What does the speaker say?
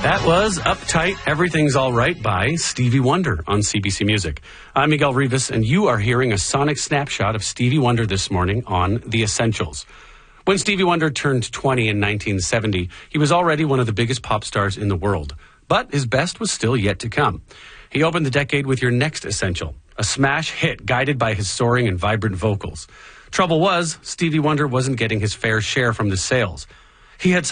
That was Uptight, Everything's All Right by Stevie Wonder on CBC Music. I'm Miguel Rivas, and you are hearing a sonic snapshot of Stevie Wonder this morning on The Essentials. When Stevie Wonder turned 20 in 1970, he was already one of the biggest pop stars in the world. But his best was still yet to come. He opened the decade with your next essential, a smash hit guided by his soaring and vibrant vocals. Trouble was, Stevie Wonder wasn't getting his fair share from the sales. He had